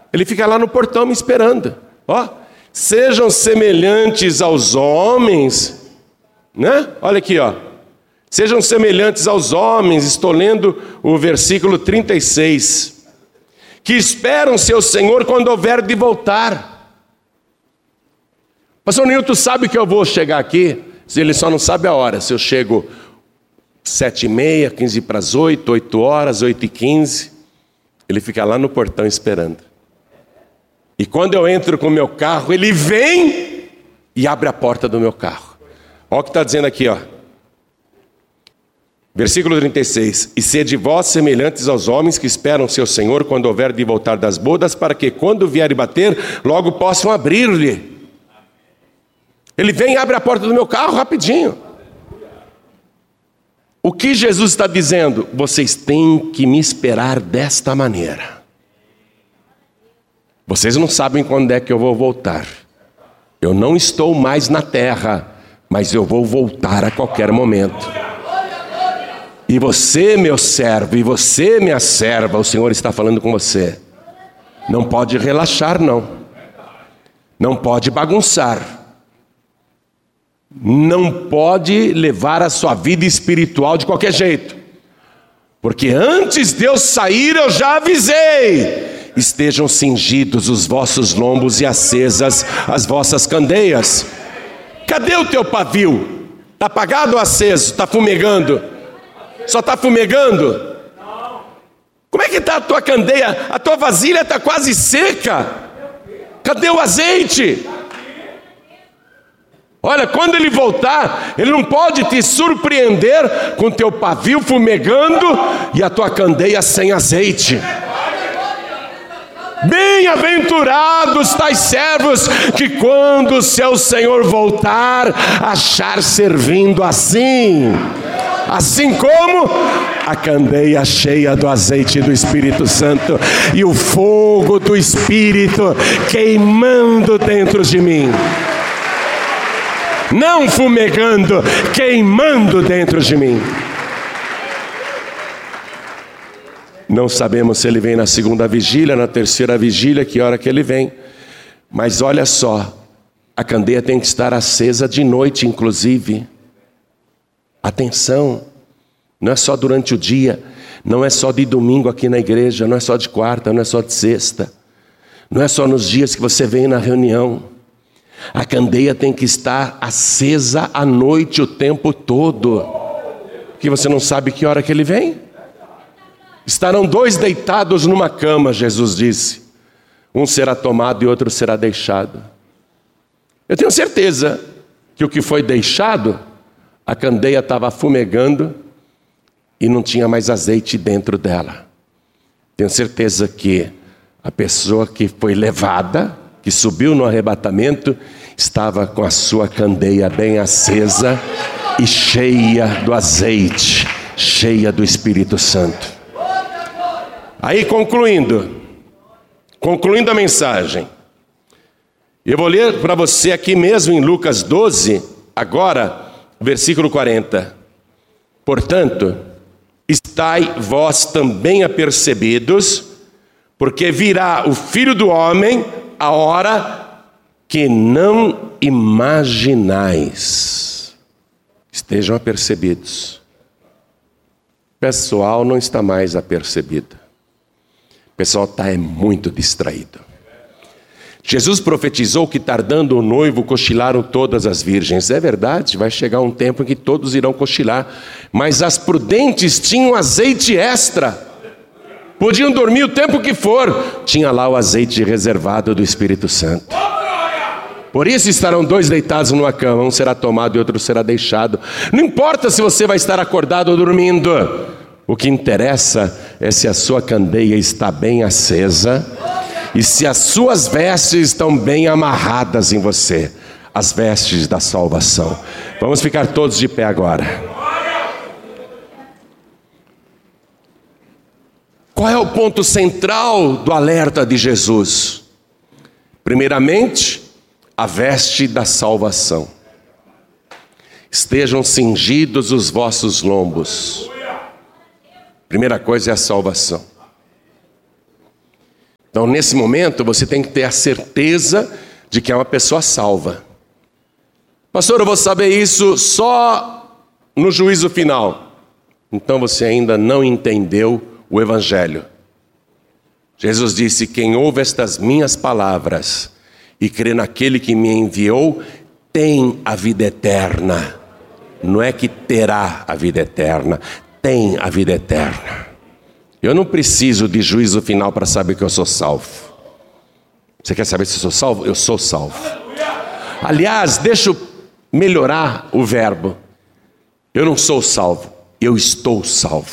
Ele fica lá no portão me esperando. Ó, sejam semelhantes aos homens, né? Olha aqui, ó. Sejam semelhantes aos homens, estou lendo o versículo 36, que esperam seu Senhor quando houver de voltar. Pastor Nilton sabe que eu vou chegar aqui, ele só não sabe a hora, se eu chego 7h30, 7:45, 8 horas, 8h15, ele fica lá no portão esperando. E quando eu entro com o meu carro, ele vem e abre a porta do meu carro. Olha o que está dizendo aqui, ó. Versículo 36, e sede vós semelhantes aos homens que esperam seu Senhor quando houver de voltar das bodas, para que quando vier bater, logo possam abrir-lhe. Ele vem e abre a porta do meu carro rapidinho. O que Jesus está dizendo? Vocês têm que me esperar desta maneira. Vocês não sabem quando é que eu vou voltar. Eu não estou mais na terra, mas eu vou voltar a qualquer momento. E você, meu servo, e você, minha serva, o Senhor está falando com você. Não pode relaxar, não. Não pode bagunçar. Não pode levar a sua vida espiritual de qualquer jeito. Porque antes de eu sair, eu já avisei. Estejam cingidos os vossos lombos e acesas as vossas candeias. Cadê o teu pavio? Está apagado ou aceso? Está fumegando? Só está fumegando? Como é que está a tua candeia? A tua vasilha está quase seca. Cadê o azeite? Olha, quando ele voltar, ele não pode te surpreender com teu pavio fumegando e a tua candeia sem azeite. Bem-aventurados tais servos que quando o seu Senhor voltar, achar servindo assim. Assim como a candeia cheia do azeite do Espírito Santo e o fogo do Espírito queimando dentro de mim. Não fumegando, queimando dentro de mim. Não sabemos se ele vem na segunda vigília, na terceira vigília, que hora que ele vem. Mas olha só, a candeia tem que estar acesa de noite, inclusive. Atenção, não é só durante o dia, não é só de domingo aqui na igreja, não é só de quarta, não é só de sexta, não é só nos dias que você vem na reunião. A candeia tem que estar acesa à noite o tempo todo, porque você não sabe que hora que ele vem. Estarão dois deitados numa cama, Jesus disse, um será tomado e outro será deixado. Eu tenho certeza que o que foi deixado, a candeia estava fumegando e não tinha mais azeite dentro dela. Tenho certeza que a pessoa que foi levada, que subiu no arrebatamento, estava com a sua candeia bem acesa e cheia do azeite, cheia do Espírito Santo. Aí concluindo a mensagem, eu vou ler para você aqui mesmo em Lucas 12, agora, versículo 40. Portanto, estai vós também apercebidos, porque virá o Filho do Homem a hora que não imaginais. Estejam apercebidos. O pessoal não está mais apercebido. O pessoal está muito distraído. Jesus profetizou que tardando o noivo cochilaram todas as virgens. É verdade, vai chegar um tempo em que todos irão cochilar. Mas as prudentes tinham azeite extra. Podiam dormir o tempo que for. Tinha lá o azeite reservado do Espírito Santo. Por isso estarão dois deitados numa cama. Um será tomado e outro será deixado. Não importa se você vai estar acordado ou dormindo. O que interessa é se a sua candeia está bem acesa e se as suas vestes estão bem amarradas em você, as vestes da salvação. Vamos ficar todos de pé agora. Qual é o ponto central do alerta de Jesus? Primeiramente, a veste da salvação. Estejam cingidos os vossos lombos. Primeira coisa é a salvação. Então, nesse momento, você tem que ter a certeza de que é uma pessoa salva. Pastor, eu vou saber isso só no juízo final. Então você ainda não entendeu o Evangelho. Jesus disse: quem ouve estas minhas palavras e crê naquele que me enviou, tem a vida eterna. Não é que terá a vida eterna, tem a vida eterna. Eu não preciso de juízo final para saber que eu sou salvo. Você quer saber se eu sou salvo? Eu sou salvo. Aliás, deixa eu melhorar o verbo. Eu não sou salvo, eu estou salvo.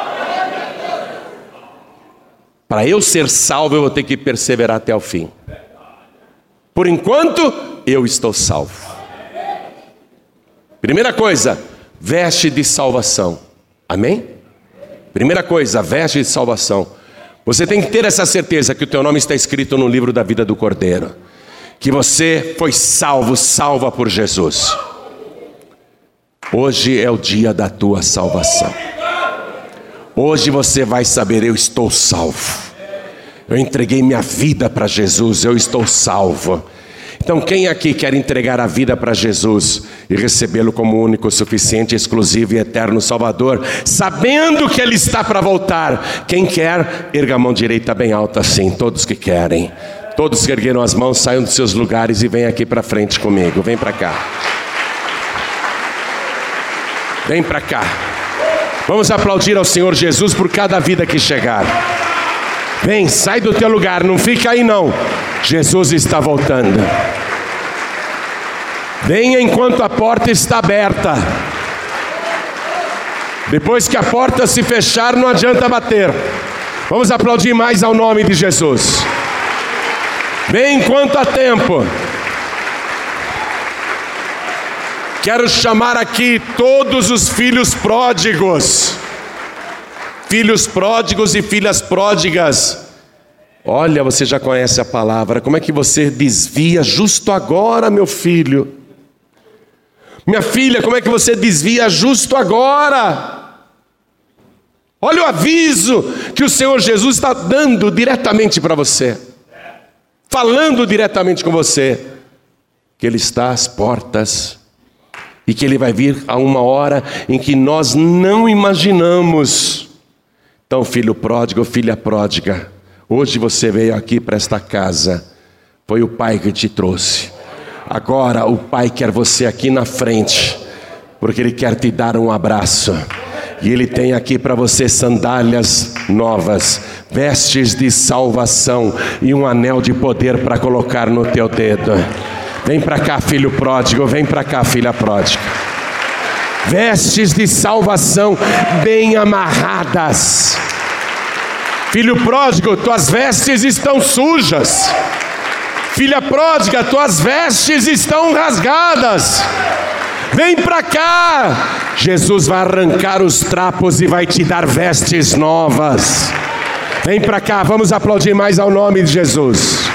Para eu ser salvo, eu vou ter que perseverar até o fim. Por enquanto, eu estou salvo. Primeira coisa, veste de salvação. Amém? Primeira coisa, veste de salvação. Você tem que ter essa certeza que o teu nome está escrito no livro da vida do Cordeiro. Que você foi salvo, salva por Jesus. Hoje é o dia da tua salvação. Hoje você vai saber: eu estou salvo. Eu entreguei minha vida para Jesus, eu estou salvo. Então quem aqui quer entregar a vida para Jesus e recebê-lo como único, suficiente, exclusivo e eterno Salvador, sabendo que Ele está para voltar? Quem quer, erga a mão direita bem alta assim, todos que querem. Todos que ergueram as mãos, saiam dos seus lugares e venham aqui para frente comigo. Vem para cá. Vem para cá. Vamos aplaudir ao Senhor Jesus por cada vida que chegar. Vem, sai do teu lugar, não fica aí não. Jesus está voltando. Venha enquanto a porta está aberta. Depois que a porta se fechar, não adianta bater. Vamos aplaudir mais ao nome de Jesus. Vem enquanto há tempo. Quero chamar aqui todos os filhos pródigos. Filhos pródigos e filhas pródigas. Olha, você já conhece a palavra. Como é que você desvia justo agora, meu filho? Minha filha, como é que você desvia justo agora? Olha o aviso que o Senhor Jesus está dando diretamente para você. Falando diretamente com você. Que Ele está às portas. E que Ele vai vir a uma hora em que nós não imaginamos. Então, filho pródigo, filha pródiga, hoje você veio aqui para esta casa, foi o Pai que te trouxe. Agora o Pai quer você aqui na frente, porque Ele quer te dar um abraço. E Ele tem aqui para você sandálias novas, vestes de salvação e um anel de poder para colocar no teu dedo. Vem para cá, filho pródigo, vem para cá, filha pródiga. Vestes de salvação bem amarradas. Filho pródigo, tuas vestes estão sujas. Filha pródiga, tuas vestes estão rasgadas. Vem para cá. Jesus vai arrancar os trapos e vai te dar vestes novas. Vem para cá, vamos aplaudir mais ao nome de Jesus.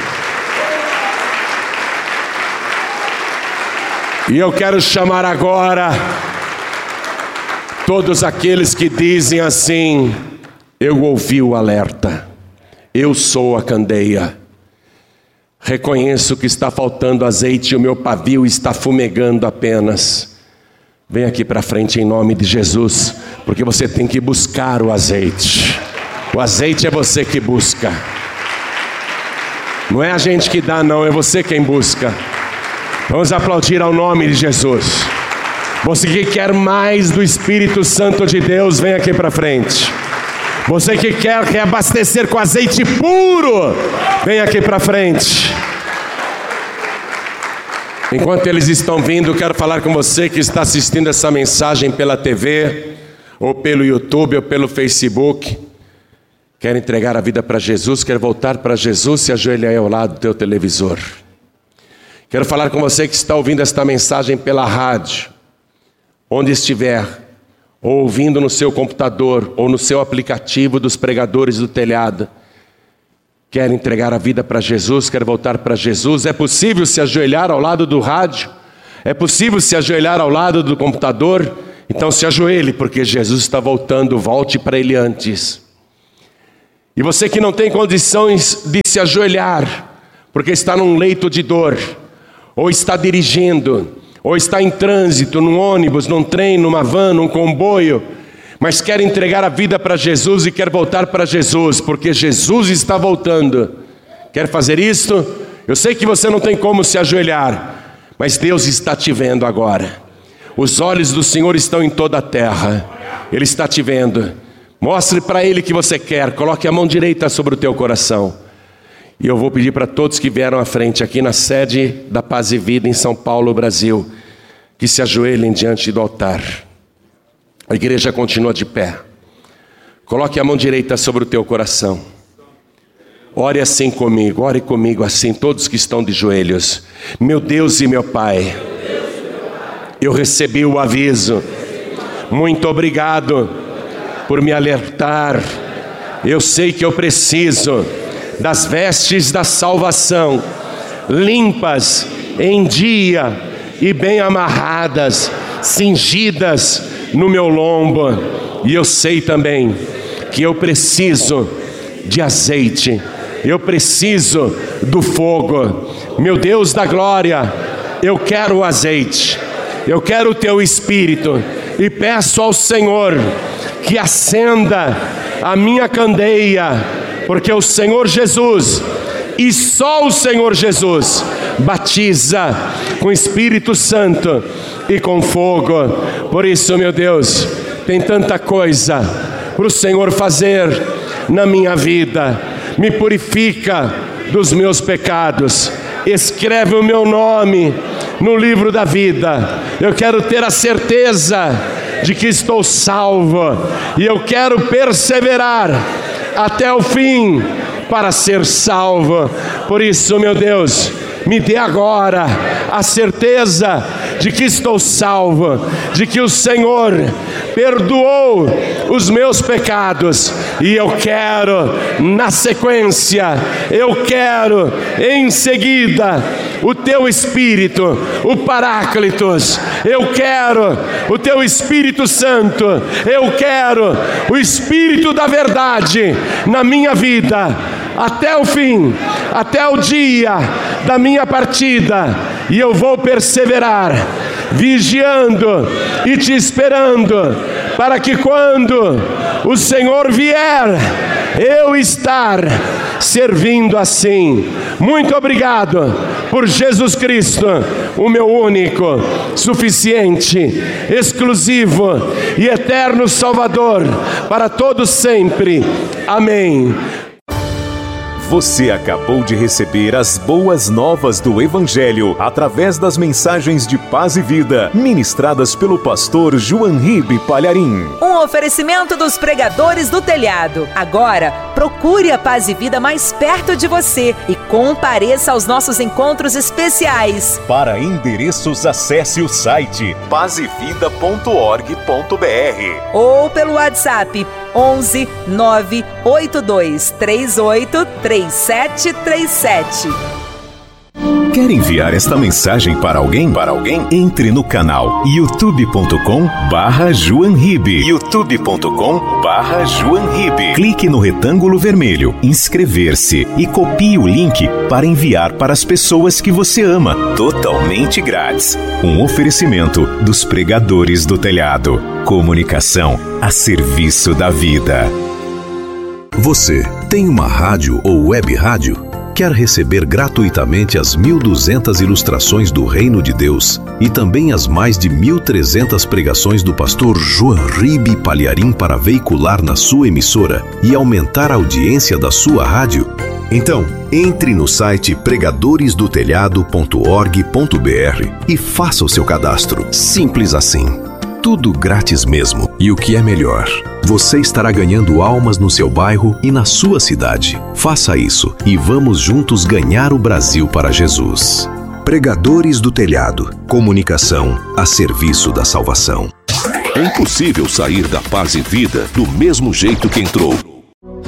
E eu quero chamar agora todos aqueles que dizem assim: eu ouvi o alerta, eu sou a candeia, reconheço que está faltando azeite e o meu pavio está fumegando apenas. Vem aqui para frente em nome de Jesus, porque você tem que buscar o azeite. O azeite é você que busca, não é a gente que dá não, é você quem busca. Vamos aplaudir ao nome de Jesus. Você que quer mais do Espírito Santo de Deus, vem aqui para frente. Você que quer reabastecer com azeite puro, vem aqui para frente. Enquanto eles estão vindo, quero falar com você que está assistindo essa mensagem pela TV, ou pelo YouTube, ou pelo Facebook. Quer entregar a vida para Jesus, quer voltar para Jesus, se ajoelha aí ao lado do teu televisor. Quero falar com você que está ouvindo esta mensagem pela rádio, onde estiver, ou ouvindo no seu computador, ou no seu aplicativo dos pregadores do telhado. Quer entregar a vida para Jesus, quer voltar para Jesus. É possível se ajoelhar ao lado do rádio? É possível se ajoelhar ao lado do computador? Então se ajoelhe, porque Jesus está voltando, volte para Ele antes. E você que não tem condições de se ajoelhar, porque está num leito de dor, ou está dirigindo, ou está em trânsito, num ônibus, num trem, numa van, num comboio, mas quer entregar a vida para Jesus e quer voltar para Jesus, porque Jesus está voltando. Quer fazer isto? Eu sei que você não tem como se ajoelhar, mas Deus está te vendo agora. Os olhos do Senhor estão em toda a terra. Ele está te vendo. Mostre para Ele que você quer. Coloque a mão direita sobre o teu coração. E eu vou pedir para todos que vieram à frente aqui na sede da Paz e Vida em São Paulo, Brasil, que se ajoelhem diante do altar. A igreja continua de pé. Coloque a mão direita sobre o teu coração. Ore assim comigo, ore comigo assim, todos que estão de joelhos. Meu Deus e meu Pai, eu recebi o aviso. Muito obrigado por me alertar. Eu sei que eu preciso das vestes da salvação, limpas em dia e bem amarradas, cingidas no meu lombo. E eu sei também que eu preciso de azeite, eu preciso do fogo. Meu Deus da glória, eu quero o azeite, eu quero o teu Espírito, e peço ao Senhor que acenda a minha candeia, porque o Senhor Jesus, e só o Senhor Jesus, batiza com Espírito Santo e com fogo. Por isso, meu Deus, tem tanta coisa para o Senhor fazer na minha vida. Me purifica dos meus pecados, escreve o meu nome no livro da vida. Eu quero ter a certeza de que estou salvo, e eu quero perseverar até o fim para ser salvo. Por isso, meu Deus, me dê agora a certeza de que estou salvo, de que o Senhor perdoou os meus pecados, e eu quero, na sequência, eu quero em seguida o teu Espírito, o Paráclitos. Eu quero o teu Espírito Santo, eu quero o Espírito da verdade na minha vida, até o fim, até o dia da minha partida. E eu vou perseverar, vigiando e te esperando, para que quando o Senhor vier, eu estar servindo assim. Muito obrigado por Jesus Cristo, o meu único, suficiente, exclusivo e eterno Salvador, para todos sempre. Amém. Você acabou de receber as boas novas do Evangelho através das mensagens de paz e vida ministradas pelo pastor João Ribe Palharim. Um oferecimento dos pregadores do telhado. Agora, procure a Paz e Vida mais perto de você e compareça aos nossos encontros especiais. Para endereços, acesse o site pazevida.org.br ou pelo WhatsApp 11 982 38 3737. Quer enviar esta mensagem para alguém? Entre no canal youtube.com/JoãoRibe. youtube.com/JoãoRibe. Clique no retângulo vermelho, inscrever-se e copie o link para enviar para as pessoas que você ama, totalmente grátis. Um oferecimento dos pregadores do telhado. Comunicação a serviço da vida. Você tem uma rádio ou web rádio? Quer receber gratuitamente as 1.200 ilustrações do Reino de Deus e também as mais de 1.300 pregações do pastor João Ribe Palharim para veicular na sua emissora e aumentar a audiência da sua rádio? Então, entre no site pregadoresdotelhado.org.br e faça o seu cadastro. Simples assim. Tudo grátis mesmo. E o que é melhor, você estará ganhando almas no seu bairro e na sua cidade. Faça isso e vamos juntos ganhar o Brasil para Jesus. Pregadores do Telhado. Comunicação a serviço da salvação. É impossível sair da Paz e Vida do mesmo jeito que entrou.